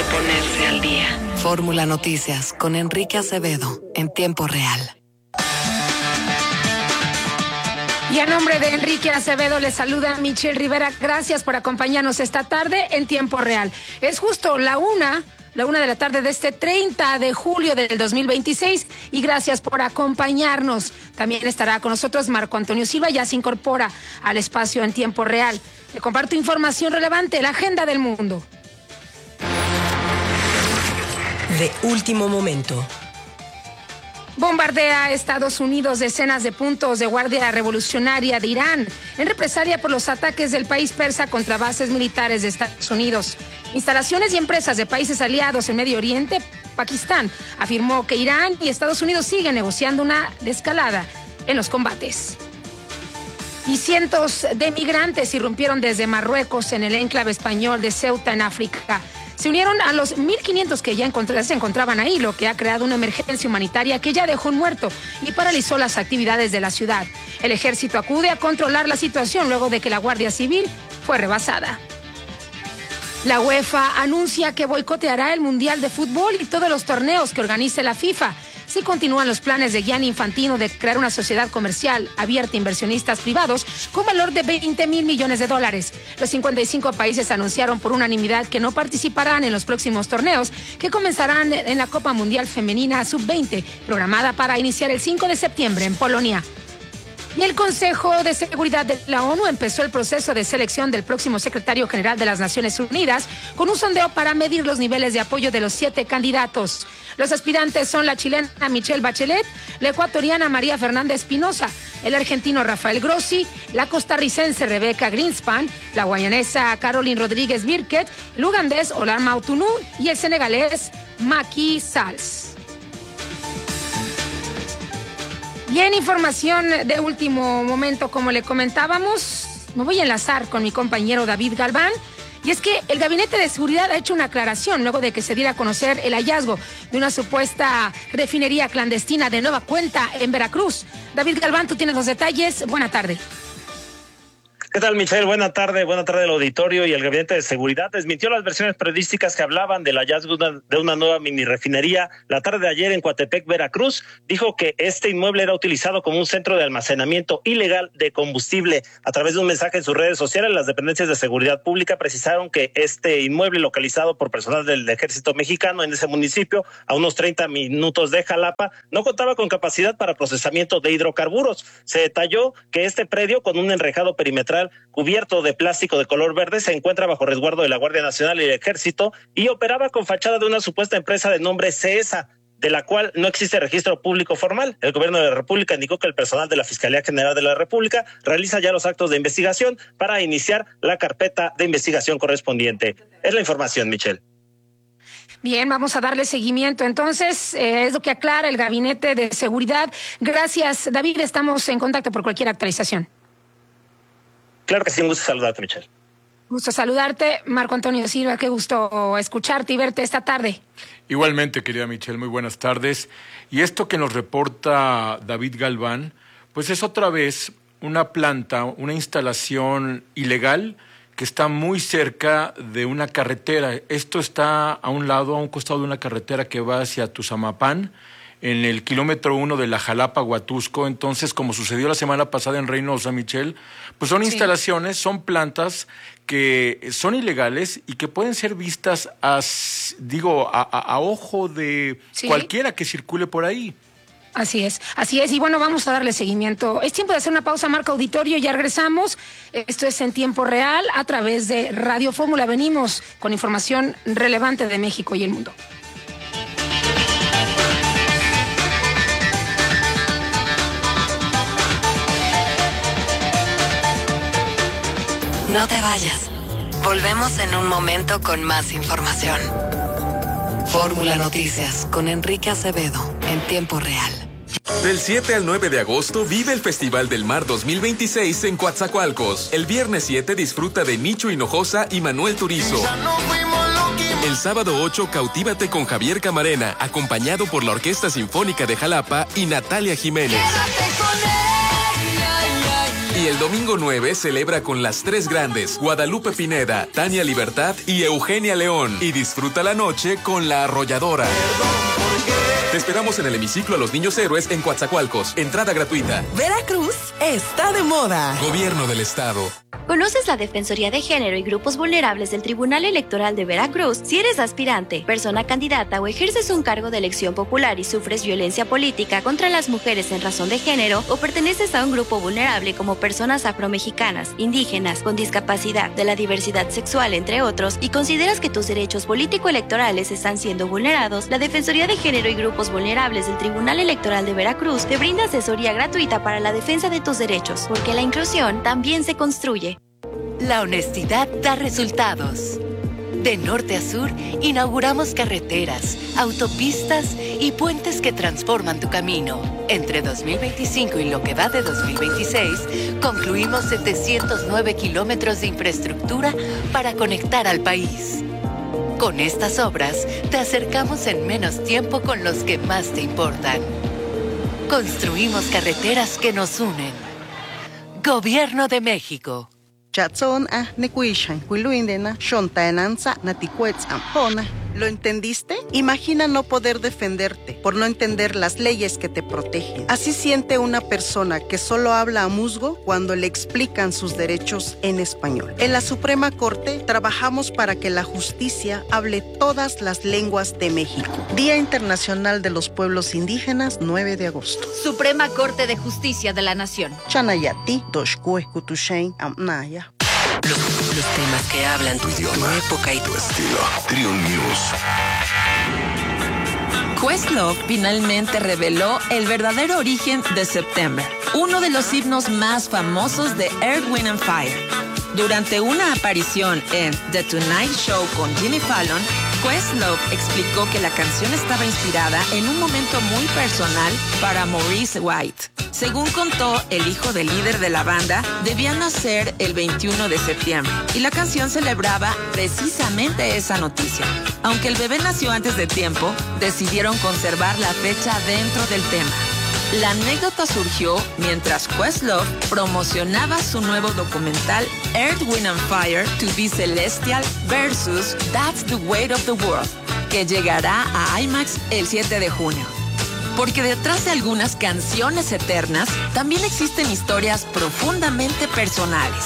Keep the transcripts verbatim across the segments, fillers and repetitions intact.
Ponerse al día. Fórmula Noticias con Enrique Acevedo en tiempo real. Y a nombre de Enrique Acevedo le saluda Michelle Rivera. Gracias por acompañarnos esta tarde en tiempo real. Es justo la una, la una de la tarde de este treinta de julio del dos mil veintiséis y gracias por acompañarnos. También estará con nosotros Marco Antonio Silva, ya se incorpora al espacio en tiempo real. Le comparto información relevante, la agenda del mundo. De último momento. Bombardea a Estados Unidos decenas de puntos de Guardia Revolucionaria de Irán en represalia por los ataques del país persa contra bases militares de Estados Unidos. Instalaciones y empresas de países aliados en Medio Oriente, Pakistán, afirmó que Irán y Estados Unidos siguen negociando una escalada en los combates. Y cientos de migrantes irrumpieron desde Marruecos en el enclave español de Ceuta, en África. Se unieron a los mil quinientos que ya encontra, se encontraban ahí, lo que ha creado una emergencia humanitaria que ya dejó un muerto y paralizó las actividades de la ciudad. El ejército acude a controlar la situación luego de que la Guardia Civil fue rebasada. La UEFA anuncia que boicoteará el Mundial de Fútbol y todos los torneos que organice la FIFA. Si continúan los planes de Gianni Infantino de crear una sociedad comercial abierta a inversionistas privados con valor de veinte mil millones de dólares. Los cincuenta y cinco países anunciaron por unanimidad que no participarán en los próximos torneos que comenzarán en la Copa Mundial Femenina sub veinte, programada para iniciar el cinco de septiembre en Polonia. Y el Consejo de Seguridad de la ONU empezó el proceso de selección del próximo secretario general de las Naciones Unidas con un sondeo para medir los niveles de apoyo de los siete candidatos. Los aspirantes son la chilena Michelle Bachelet, la ecuatoriana María Fernanda Espinosa, el argentino Rafael Grossi, la costarricense Rebecca Greenspan, la guayanesa Caroline Rodríguez Birket, el ugandés Olar Mautunu y el senegalés Macky Sall. Bien, información de último momento, como le comentábamos, me voy a enlazar con mi compañero David Galván. Y es que el Gabinete de Seguridad ha hecho una aclaración luego de que se diera a conocer el hallazgo de una supuesta refinería clandestina de nueva cuenta en Veracruz. David Galván, tú tienes los detalles. Buena tarde. ¿Qué tal, Michelle? Buena tarde, buena tarde al auditorio. Y el Gabinete de Seguridad desmintió las versiones periodísticas que hablaban del hallazgo de una nueva mini refinería la tarde de ayer en Coatepec, Veracruz. Dijo que este inmueble era utilizado como un centro de almacenamiento ilegal de combustible. A través de un mensaje en sus redes sociales, las dependencias de seguridad pública precisaron que este inmueble, localizado por personal del Ejército Mexicano en ese municipio, a unos treinta minutos de Jalapa, no contaba con capacidad para procesamiento de hidrocarburos. Se detalló que este predio, con un enrejado perimetral cubierto de plástico de color verde, se encuentra bajo resguardo de la Guardia Nacional y el Ejército y operaba con fachada de una supuesta empresa de nombre CESA, de la cual no existe registro público formal. El gobierno de la República indicó que el personal de la Fiscalía General de la República realiza ya los actos de investigación para iniciar la carpeta de investigación correspondiente. Es la información, Michelle. Bien, vamos a darle seguimiento. Entonces, eh, es lo que aclara el Gabinete de Seguridad. Gracias, David. Estamos en contacto por cualquier actualización. Claro que sí, un gusto saludarte, Michelle. Gusto saludarte, Marco Antonio Silva, qué gusto escucharte y verte esta tarde. Igualmente, querida Michelle, muy buenas tardes. Y esto que nos reporta David Galván, pues es otra vez una planta, una instalación ilegal que está muy cerca de una carretera. Esto está a un lado, a un costado de una carretera que va hacia Tuzamapán, en el kilómetro uno de la Jalapa-Huatusco. Entonces, como sucedió la semana pasada en Reynosa, Michelle, pues son sí. instalaciones, son plantas que son ilegales y que pueden ser vistas a, digo, a, a, a ojo de sí. cualquiera que circule por ahí. Así es, así es. Y bueno, vamos a darle seguimiento. Es tiempo de hacer una pausa, Marco Auditorio, ya regresamos. Esto es en tiempo real a través de Radio Fórmula. Venimos con información relevante de México y el mundo. No te vayas. Volvemos en un momento con más información. Fórmula Noticias con Enrique Acevedo en tiempo real. Del siete al nueve de agosto vive el Festival del Mar dos mil veintiséis en Coatzacoalcos. El viernes siete disfruta de Nicho Hinojosa y Manuel Turizo. El sábado ocho cautívate con Javier Camarena, acompañado por la Orquesta Sinfónica de Jalapa y Natalia Jiménez. Y Y el domingo nueve celebra con las tres grandes, Guadalupe Pineda, Tania Libertad y Eugenia León. Y disfruta la noche con La Arrolladora. Te esperamos en el hemiciclo a los Niños Héroes en Coatzacoalcos. Entrada gratuita. Veracruz está de moda. Gobierno del Estado. ¿Conoces la Defensoría de Género y Grupos Vulnerables del Tribunal Electoral de Veracruz? Si eres aspirante, persona candidata o ejerces un cargo de elección popular y sufres violencia política contra las mujeres en razón de género o perteneces a un grupo vulnerable como personas afromexicanas, indígenas, con discapacidad, de la diversidad sexual, entre otros, y consideras que tus derechos político-electorales están siendo vulnerados, la Defensoría de Género y Grupos Vulnerables del Tribunal Electoral de Veracruz te brinda asesoría gratuita para la defensa de tus derechos, porque la inclusión también se construye. La honestidad da resultados. De norte a sur, inauguramos carreteras, autopistas y puentes que transforman tu camino. Entre dos mil veinticinco y lo que va de dos mil veintiséis, concluimos setecientos nueve kilómetros de infraestructura para conectar al país. Con estas obras, te acercamos en menos tiempo con los que más te importan. Construimos carreteras que nos unen. Gobierno de México. Chatson a Nequishan, Quiluindena, Shontaenanza, Naticuetzam, Pona. ¿Lo entendiste? Imagina no poder defenderte por no entender las leyes que te protegen. Así siente una persona que solo habla a musgo cuando le explican sus derechos en español. En la Suprema Corte trabajamos para que la justicia hable todas las lenguas de México. Día Internacional de los Pueblos Indígenas, nueve de agosto. Suprema Corte de Justicia de la Nación. Chanayati, Doshkue, Kutushain, Amnaya. Los, los temas que hablan tu idioma, tu época y tu estilo. Triun News. Questlove finalmente reveló el verdadero origen de September, uno de los himnos más famosos de Earth, Wind and Fire. Durante una aparición en The Tonight Show con Jimmy Fallon, Questlove explicó que la canción estaba inspirada en un momento muy personal para Maurice White. Según contó, el hijo del líder de la banda debía nacer el veintiuno de septiembre y la canción celebraba precisamente esa noticia. Aunque el bebé nació antes de tiempo, decidieron conservar la fecha dentro del tema. La anécdota surgió mientras Questlove promocionaba su nuevo documental Earth, Wind and Fire to be Celestial versus That's the Weight of the World, que llegará a IMAX el siete de junio. Porque detrás de algunas canciones eternas también existen historias profundamente personales.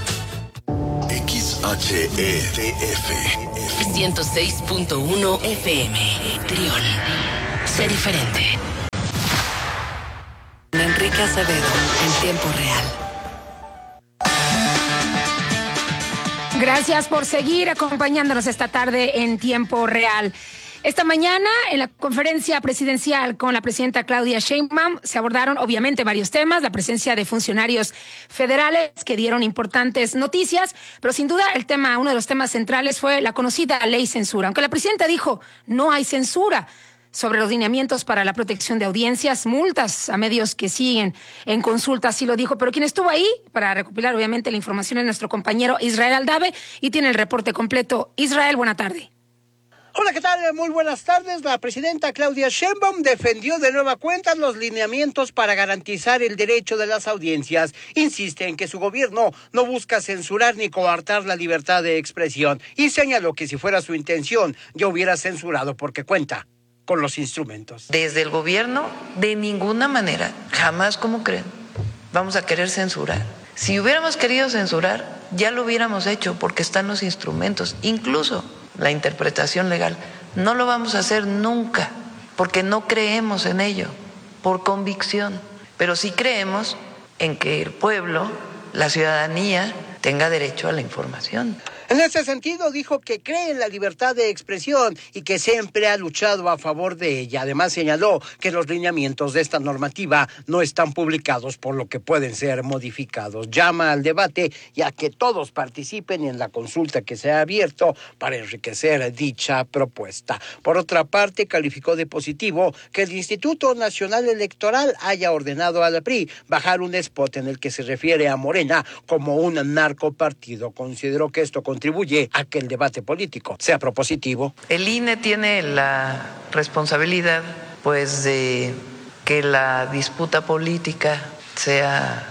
X H E D F ciento seis punto uno F M. Trión. Sé diferente. Enrique Acevedo, en tiempo real. Gracias por seguir acompañándonos esta tarde en tiempo real. Esta mañana, en la conferencia presidencial con la presidenta Claudia Sheinbaum, se abordaron obviamente varios temas, la presencia de funcionarios federales que dieron importantes noticias, pero sin duda el tema, uno de los temas centrales fue la conocida ley censura. Aunque la presidenta dijo, no hay censura sobre los lineamientos para la protección de audiencias, multas a medios que siguen en consulta, así lo dijo. Pero quien estuvo ahí para recopilar obviamente la información es nuestro compañero Israel Aldave y tiene el reporte completo. Israel, buena tarde. Hola, ¿qué tal? Muy buenas tardes. La presidenta Claudia Sheinbaum defendió de nueva cuenta los lineamientos para garantizar el derecho de las audiencias. Insiste en que su gobierno no busca censurar ni coartar la libertad de expresión y señaló que si fuera su intención ya hubiera censurado porque cuenta con los instrumentos. Desde el gobierno, de ninguna manera, jamás, como creen, vamos a querer censurar. Si hubiéramos querido censurar, ya lo hubiéramos hecho porque están los instrumentos, incluso la interpretación legal. No lo vamos a hacer nunca porque no creemos en ello, por convicción, pero sí creemos en que el pueblo, la ciudadanía, tenga derecho a la información. En ese sentido, dijo que cree en la libertad de expresión y que siempre ha luchado a favor de ella. Además, señaló que los lineamientos de esta normativa no están publicados, por lo que pueden ser modificados. Llama al debate y a que todos participen en la consulta que se ha abierto para enriquecer dicha propuesta. Por otra parte, calificó de positivo que el Instituto Nacional Electoral haya ordenado al P R I bajar un spot en el que se refiere a Morena como un narcopartido. Consideró que esto contribuye a que el debate político sea propositivo. El I N E tiene la responsabilidad, pues, de que la disputa política sea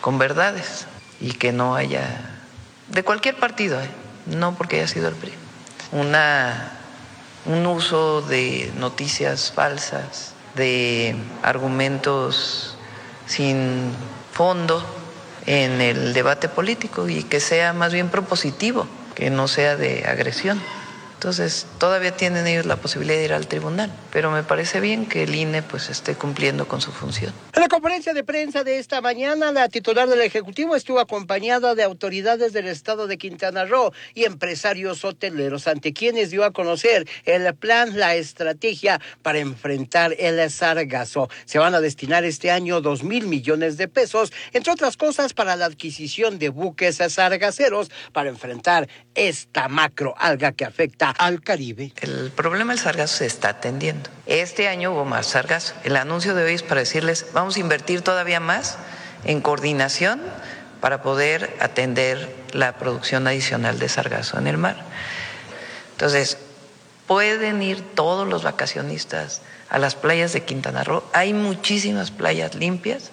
con verdades y que no haya, de cualquier partido, ¿eh? No porque haya sido el P R I, una, un uso de noticias falsas, de argumentos sin fondo en el debate político y que sea más bien propositivo, que no sea de agresión. Entonces, todavía tienen ellos la posibilidad de ir al tribunal, pero me parece bien que el I N E pues esté cumpliendo con su función. En la conferencia de prensa de esta mañana, la titular del Ejecutivo estuvo acompañada de autoridades del estado de Quintana Roo y empresarios hoteleros, ante quienes dio a conocer el plan, la estrategia para enfrentar el sargazo. Se van a destinar este año dos mil millones de pesos, entre otras cosas, para la adquisición de buques sargaceros para enfrentar esta macroalga que afecta al Caribe. El problema del sargazo se está atendiendo. Este año hubo más sargazo. El anuncio de hoy es para decirles, vamos a invertir todavía más en coordinación para poder atender la producción adicional de sargazo en el mar. Entonces, pueden ir todos los vacacionistas a las playas de Quintana Roo. Hay muchísimas playas limpias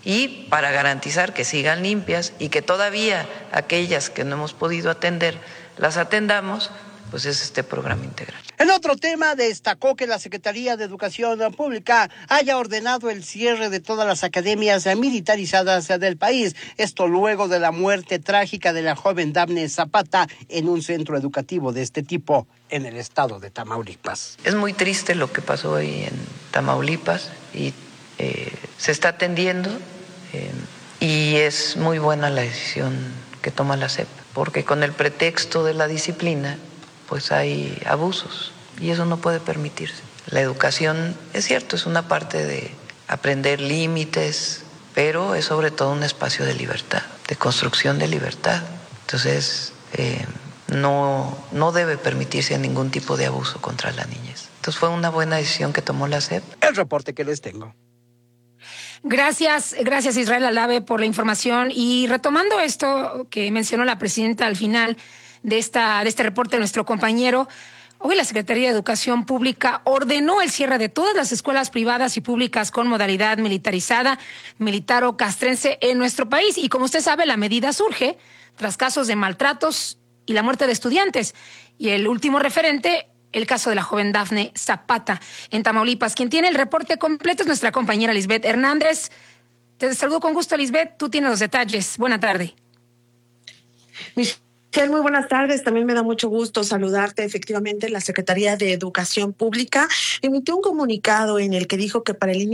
y para garantizar que sigan limpias y que todavía aquellas que no hemos podido atender las atendamos, pues es este programa integral. En otro tema, destacó que la Secretaría de Educación Pública haya ordenado el cierre de todas las academias militarizadas del país. Esto luego de la muerte trágica de la joven Dafne Zapata en un centro educativo de este tipo en el estado de Tamaulipas. Es muy triste lo que pasó ahí en Tamaulipas y eh, se está atendiendo eh, y es muy buena la decisión que toma la S E P, porque con el pretexto de la disciplina pues hay abusos y eso no puede permitirse. La educación, es cierto, es una parte de aprender límites, pero es sobre todo un espacio de libertad, de construcción de libertad. Entonces, eh, no, no debe permitirse ningún tipo de abuso contra la niñez. Entonces fue una buena decisión que tomó la S E P. El reporte que les tengo. Gracias, gracias Israel Alave por la información. Y retomando esto que mencionó la presidenta al final de esta de este reporte de nuestro compañero, hoy la Secretaría de Educación Pública ordenó el cierre de todas las escuelas privadas y públicas con modalidad militarizada, militar o castrense en nuestro país. Y como usted sabe, la medida surge tras casos de maltratos y la muerte de estudiantes. Y el último referente, el caso de la joven Dafne Zapata en Tamaulipas. Quien tiene el reporte completo es nuestra compañera Lisbeth Hernández. Te saludo con gusto, Lisbeth. Tú tienes los detalles. Buena tarde. Michelle, muy buenas tardes. También me da mucho gusto saludarte. Efectivamente, la Secretaría de Educación Pública emitió un comunicado en el que dijo que para el inicio